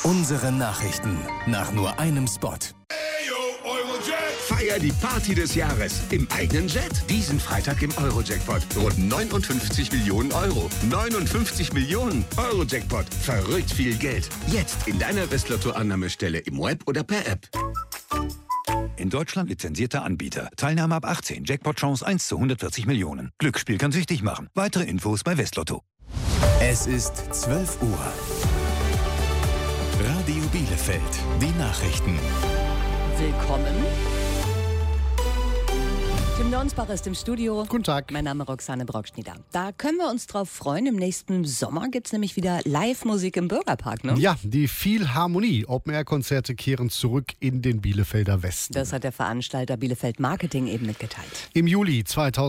Unsere Nachrichten nach nur einem Spot. Feier die Party des Jahres im eigenen Jet. Diesen Freitag im Euro-Jackpot. Rund 59 Millionen Euro. 59 Millionen Euro-Jackpot. Verrückt viel Geld. Jetzt in deiner Westlotto-Annahmestelle im Web oder per App. In Deutschland lizenzierter Anbieter. Teilnahme ab 18. Jackpot-Chance 1 zu 140 Millionen. Glücksspiel kann süchtig machen. Weitere Infos bei Westlotto. Es ist 12 Uhr. Radio Bielefeld. Die Nachrichten. Willkommen. Tim Dornsbach ist im Studio. Guten Tag. Mein Name ist Roxane Brockschnieder. Da können wir uns drauf freuen. Im nächsten Sommer gibt es nämlich wieder Live-Musik im Bürgerpark, ne? Ja, die Philharmonie. Open-Air-Konzerte kehren zurück in den Bielefelder Westen. Das hat der Veranstalter Bielefeld Marketing eben mitgeteilt. Im Juli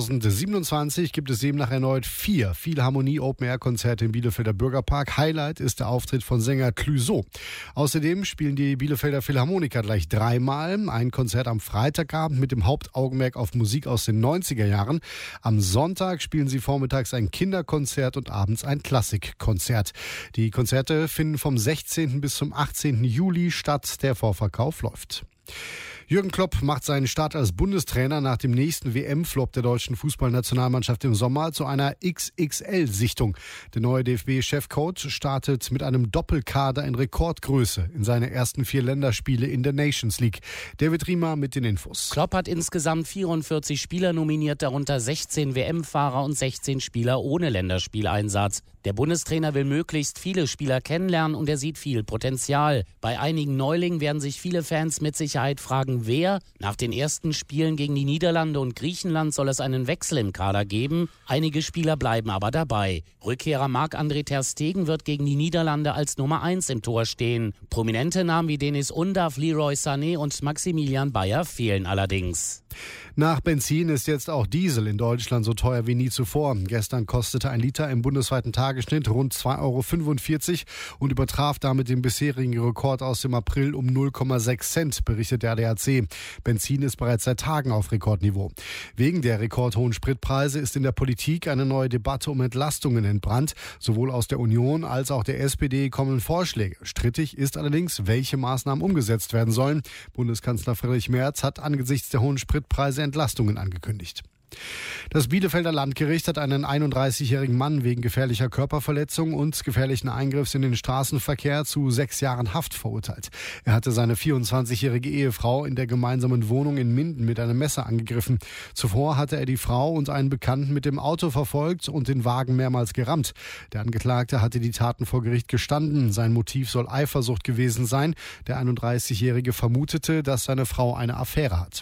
2027 gibt es demnach erneut 4 Philharmonie-Open-Air-Konzerte im Bielefelder Bürgerpark. Highlight ist der Auftritt von Sänger Clouseau. Außerdem spielen die Bielefelder Philharmoniker gleich 3-mal. Ein Konzert am Freitagabend mit dem Hauptaugenmerk auf Musik aus den 90er Jahren. Am Sonntag spielen sie vormittags ein Kinderkonzert und abends ein Klassikkonzert. Die Konzerte finden vom 16. bis zum 18. Juli statt. Der Vorverkauf läuft. Jürgen Klopp macht seinen Start als Bundestrainer nach dem nächsten WM-Flop der deutschen Fußballnationalmannschaft im Sommer zu einer XXL-Sichtung. Der neue DFB-Chefcoach startet mit einem Doppelkader in Rekordgröße in seine ersten 4 Länderspiele in der Nations League. David Riemer mit den Infos. Klopp hat insgesamt 44 Spieler nominiert, darunter 16 WM-Fahrer und 16 Spieler ohne Länderspieleinsatz. Der Bundestrainer will möglichst viele Spieler kennenlernen und er sieht viel Potenzial. Bei einigen Neulingen werden sich viele Fans mit Sicherheit fragen, wer. Nach den ersten Spielen gegen die Niederlande und Griechenland soll es einen Wechsel im Kader geben. Einige Spieler bleiben aber dabei. Rückkehrer Marc-André ter Stegen wird gegen die Niederlande als Nummer 1 im Tor stehen. Prominente Namen wie Denis Undav, Leroy Sané und Maximilian Bayer fehlen allerdings. Nach Benzin ist jetzt auch Diesel in Deutschland so teuer wie nie zuvor. Gestern kostete ein Liter im bundesweiten Tagesschnitt rund 2,45 € und übertraf damit den bisherigen Rekord aus dem April um 0,6 Cent, berichtet der ADAC. Benzin ist bereits seit Tagen auf Rekordniveau. Wegen der rekordhohen Spritpreise ist in der Politik eine neue Debatte um Entlastungen entbrannt. Sowohl aus der Union als auch der SPD kommen Vorschläge. Strittig ist allerdings, welche Maßnahmen umgesetzt werden sollen. Bundeskanzler Friedrich Merz hat angesichts der hohen Spritpreise Entlastungen angekündigt. Das Bielefelder Landgericht hat einen 31-jährigen Mann wegen gefährlicher Körperverletzung und gefährlichen Eingriffs in den Straßenverkehr zu 6 Jahren Haft verurteilt. Er hatte seine 24-jährige Ehefrau in der gemeinsamen Wohnung in Minden mit einem Messer angegriffen. Zuvor hatte er die Frau und einen Bekannten mit dem Auto verfolgt und den Wagen mehrmals gerammt. Der Angeklagte hatte die Taten vor Gericht gestanden. Sein Motiv soll Eifersucht gewesen sein. Der 31-jährige vermutete, dass seine Frau eine Affäre hat.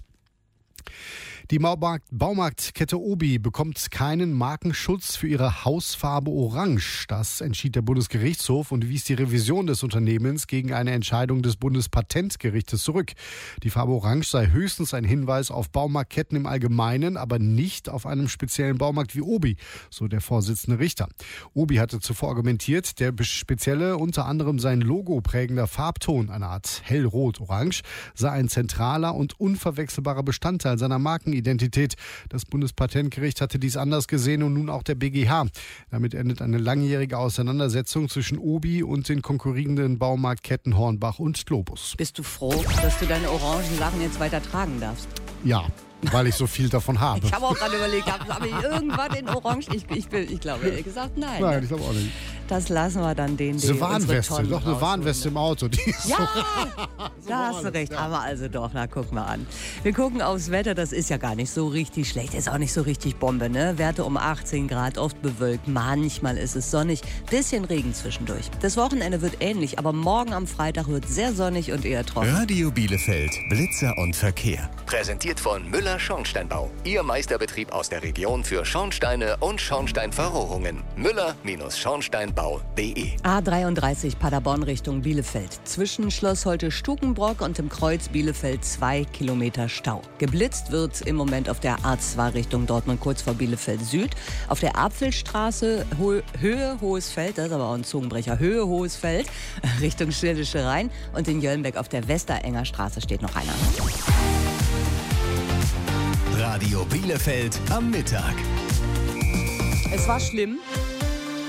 Die Baumarktkette Obi bekommt keinen Markenschutz für ihre Hausfarbe Orange. Das entschied der Bundesgerichtshof und wies die Revision des Unternehmens gegen eine Entscheidung des Bundespatentgerichtes zurück. Die Farbe Orange sei höchstens ein Hinweis auf Baumarktketten im Allgemeinen, aber nicht auf einem speziellen Baumarkt wie Obi, so der Vorsitzende Richter. Obi hatte zuvor argumentiert, der spezielle, unter anderem sein Logo prägender Farbton, eine Art hellrot-orange, sei ein zentraler und unverwechselbarer Bestandteil seiner Markenidentität. Das Bundespatentgericht hatte dies anders gesehen und nun auch der BGH. Damit endet eine langjährige Auseinandersetzung zwischen Obi und den konkurrierenden Baumarktketten Hornbach und Globus. Bist du froh, dass du deine orangen Sachen jetzt weiter tragen darfst? Ja, weil ich so viel davon habe. Ich habe auch gerade überlegt, habe ich irgendwann in Orange? Ich glaube ehrlich gesagt, nein. Nein, ich glaube auch nicht. Das lassen wir dann denen, die diese Warnweste, doch eine Warnweste im Auto. Die ist ja, so da hast du recht. Haben wir also doch. Na, gucken wir an. Wir gucken aufs Wetter. Das ist ja gar nicht so richtig schlecht. Ist auch nicht so richtig Bombe, ne? Werte um 18 Grad, oft bewölkt. Manchmal ist es sonnig. Bisschen Regen zwischendurch. Das Wochenende wird ähnlich, aber morgen am Freitag wird sehr sonnig und eher trocken. Radio Bielefeld, Blitzer und Verkehr. Präsentiert von Müller Schornsteinbau. Ihr Meisterbetrieb aus der Region für Schornsteine und Schornsteinverrohrungen. Müller-Schornsteinbau.de. A33 Paderborn Richtung Bielefeld. Zwischen Schloss Holte-Stukenbrock und dem Kreuz Bielefeld 2 Kilometer Stau. Geblitzt wird im Moment auf der A2 Richtung Dortmund kurz vor Bielefeld Süd. Auf der Apfelstraße Höhe Hohesfeld, das ist aber auch ein Zungenbrecher, Höhe Hohesfeld Richtung Schwäbische Rhein. Und in Jöllenbeck auf der Westerenger Straße steht noch einer. Radio Bielefeld am Mittag. Es war schlimm.